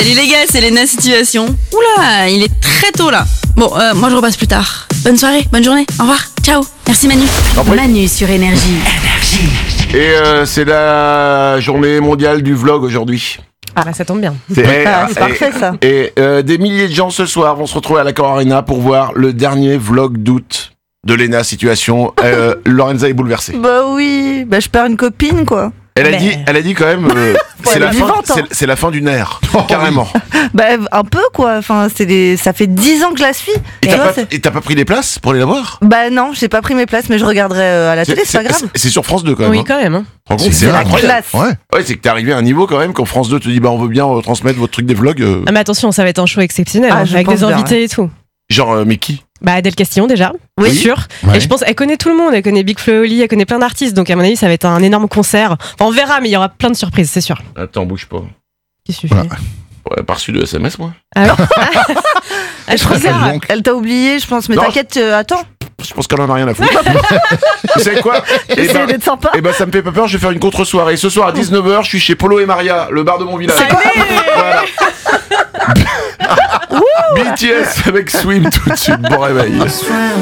Salut les gars, c'est Léna Situation. Oula, il est très tôt là. Bon, moi je repasse plus tard. Bonne soirée, bonne journée, au revoir, ciao. Merci Manu. Manu sur Énergie. Et c'est la journée mondiale du vlog aujourd'hui. Ah bah ça tombe bien. C'est parfait ça. Et des milliers de gens ce soir vont se retrouver à l'Accor Arena pour voir le dernier vlog d'août de Léna Situation. Lorenza est bouleversée. Bah oui, bah je perds une copine quoi. Elle a dit quand même, c'est elle la est fin, vivante, hein. c'est la fin d'une ère, carrément. Bah un peu quoi, enfin ça fait 10 ans que je la suis. Et Tu vois, t'as pas pris des places pour aller la voir? Bah non, j'ai pas pris mes places mais je regarderai à la télé, c'est pas grave. C'est sur France 2 quand même. Oui, hein. quand même. Hein. Rends compte, C'est la incroyable. classe. Ouais, c'est que t'es arrivé à un niveau quand même quand France 2 te dit bah on veut bien retransmettre votre truc des vlogs. Ah mais attention, ça va être un show exceptionnel, Ah, hein, je avec pense des bien, invités et tout. Genre mais qui? Bah Adèle Castillon déjà, Oui. c'est sûr. Ouais. Et je pense, elle connaît tout le monde, elle connaît Big Flo et Oli, elle connaît plein d'artistes, donc à mon avis ça va être un énorme concert. Enfin on verra, mais il y aura plein de surprises, c'est sûr. Attends, bouge pas. Qu'est-ce que tu fais? Ouais, pas reçu de SMS moi. Ah oui. Ah, je regarde. Elle t'a oublié, je pense, mais Non. t'inquiète, attends. Je pense qu'elle en a rien à foutre. Vous savez quoi? J'essaie d'être sympa. Eh ben ça me fait pas peur, je vais faire une contre-soirée. Ce soir à 19h, je suis chez Polo et Maria, le bar de mon village. Voilà. BTS avec Swim tout de suite, bon réveil.